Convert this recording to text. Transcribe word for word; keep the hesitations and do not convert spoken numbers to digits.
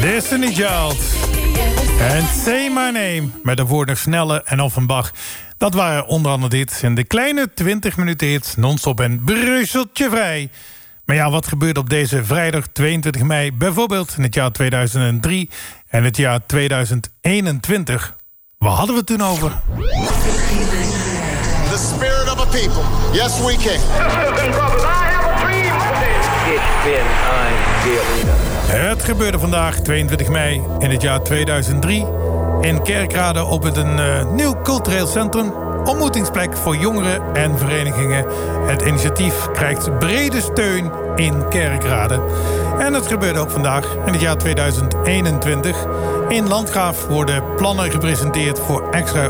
Destiny Child. En Say My Name. Met de woorden Snelle en Offenbach. Dat waren onder andere dit. En de kleine twintig minuten hits. Non-stop en Brusseltje vrij. Maar ja, wat gebeurde op deze vrijdag tweeëntwintig mei... bijvoorbeeld in het jaar tweeduizend drie en het jaar tweeduizend eenentwintig? Waar hadden we het toen over? The spirit of a people. Yes, we can. Sisters and brothers, I have a dream today. Ik ben een Het gebeurde vandaag, tweeëntwintig mei, in het jaar tweeduizend drie... in Kerkrade op het een uh, nieuw cultureel centrum. Ontmoetingsplek voor jongeren en verenigingen. Het initiatief krijgt brede steun in Kerkrade. En het gebeurde ook vandaag, in het jaar tweeduizend eenentwintig. In Landgraaf worden plannen gepresenteerd voor extra